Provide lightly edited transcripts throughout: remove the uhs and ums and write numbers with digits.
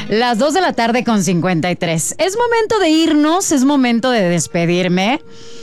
Las 2 de la tarde con 53. Es momento de irnos, es momento de despedirme.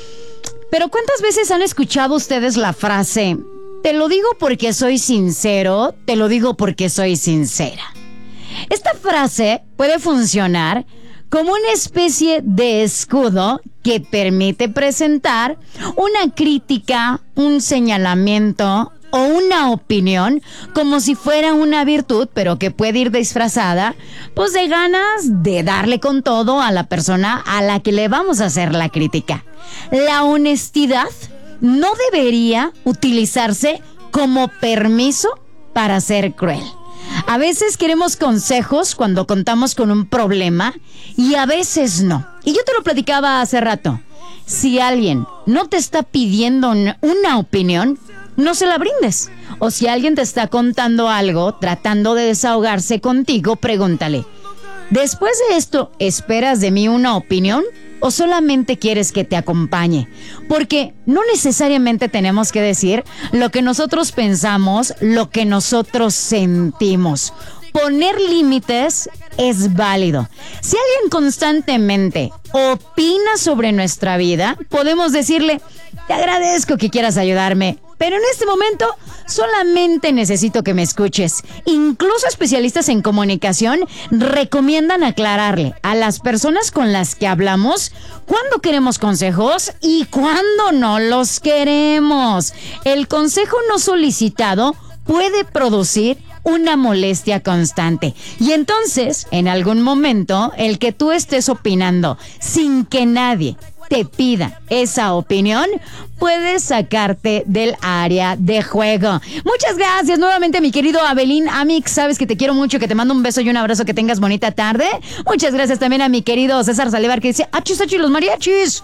Pero ¿cuántas veces han escuchado ustedes la frase, te lo digo porque soy sincero, te lo digo porque soy sincera? Esta frase puede funcionar como una especie de escudo que permite presentar una crítica, un señalamiento o una opinión como si fuera una virtud, pero que puede ir disfrazada pues de ganas de darle con todo a la persona a la que le vamos a hacer la crítica. La honestidad no debería utilizarse como permiso para ser cruel. A veces queremos consejos cuando contamos con un problema y a veces no. Y yo te lo platicaba hace rato. Si alguien no te está pidiendo una opinión, no se la brindes. O si alguien te está contando algo, tratando de desahogarse contigo, pregúntale, ¿después de esto esperas de mí una opinión o solamente quieres que te acompañe? Porque no necesariamente tenemos que decir lo que nosotros pensamos, lo que nosotros sentimos. Poner límites es válido. Si alguien constantemente opina sobre nuestra vida, podemos decirle, te agradezco que quieras ayudarme, pero en este momento solamente necesito que me escuches. Incluso especialistas en comunicación recomiendan aclararle a las personas con las que hablamos cuándo queremos consejos y cuándo no los queremos. El consejo no solicitado puede producir una molestia constante. Y entonces, en algún momento, el que tú estés opinando sin que nadie te pida esa opinión, puedes sacarte del área de juego. Muchas gracias nuevamente, mi querido Abelín Amix. Sabes que te quiero mucho, que te mando un beso y un abrazo, que tengas bonita tarde. Muchas gracias también a mi querido César Salivar, que dice, ¡achis, achis, los mariachis!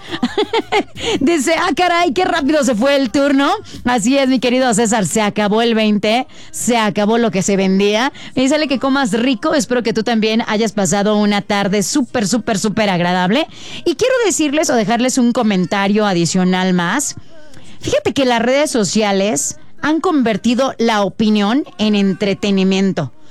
Dice, caray, qué rápido se fue el turno. Así es, mi querido César, se acabó el 20, se acabó lo que se vendía. Y sale que comas rico. Espero que tú también hayas pasado una tarde súper, súper, súper agradable. Y quiero decirles o dejarles un comentario adicional más. Fíjate que las redes sociales han convertido la opinión en entretenimiento.